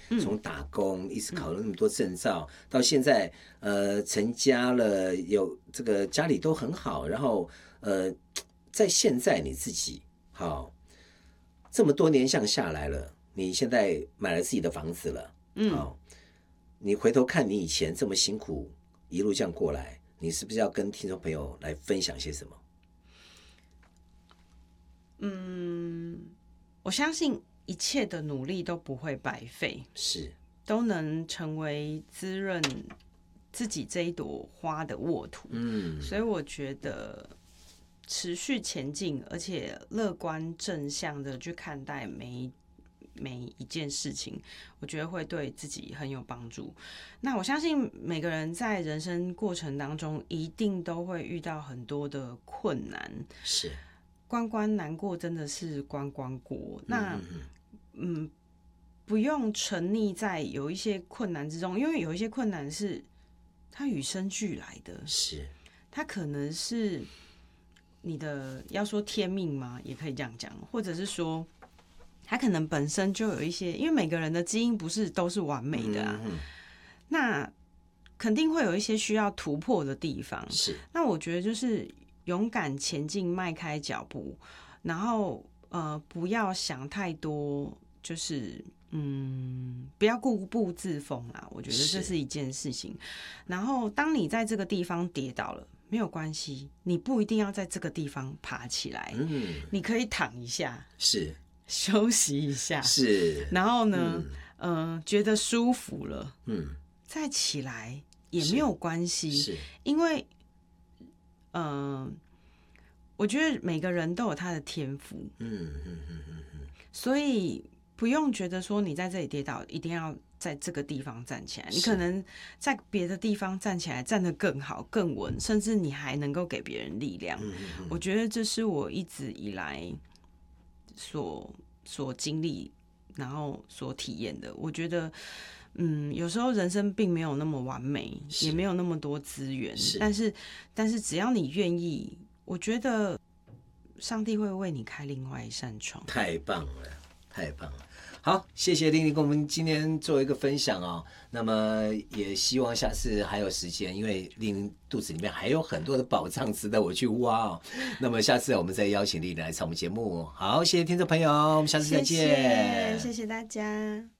从打工一直考了那么多证照，到现在成家了，有这个家里都很好，然后在现在你自己好这么多年像下来了，你现在买了自己的房子了，好，你回头看你以前这么辛苦一路这样过来，你是不是要跟听众朋友来分享些什么？ 我相信一切的努力都不会白费， 是都能成为滋润自己这一朵花的沃土。所以我觉得持续前进，而且乐观正向的去看待每一件事情，我觉得会对自己很有帮助。那我相信每个人在人生过程当中，一定都会遇到很多的困难。 是。 关关难过，真的是关关过。那不用沉溺在有一些困难之中，因为有一些困难是它与生俱来的， 是它可能是你的要说天命嘛，也可以这样讲，或者是说它可能本身就有一些，因为每个人的基因不是都是完美的啊，那肯定会有一些需要突破的地方。 是， 那我觉得就是勇敢前进，迈开脚步，然后不要想太多，就是不要固步自封啦。我觉得这是一件事情。然后当你在这个地方跌倒了，没有关系，你不一定要在这个地方爬起来，你可以躺一下， 是休息一下， 是。 然后呢，觉得舒服了，再起来也没有关系， 是因为我觉得每个人都有他的天赋，所以不用觉得说你在这里跌倒，一定要在这个地方站起来。你可能在别的地方站起来，站得更好、更稳，甚至你还能够给别人力量。我觉得这是我一直以来所经历，然后所体验的。我觉得。有时候人生并没有那么完美，也没有那么多资源，但是只要你愿意，我觉得上帝会为你开另外一扇窗。 太棒了，太棒了！好，谢谢玲玲跟我们今天做一个分享哦。那么也希望下次还有时间，因为玲玲肚子里面还有很多的宝藏值得我去挖哦。那么下次我们再邀请玲玲来上我们节目。好，谢谢听众朋友，我们下次再见。 谢谢大家。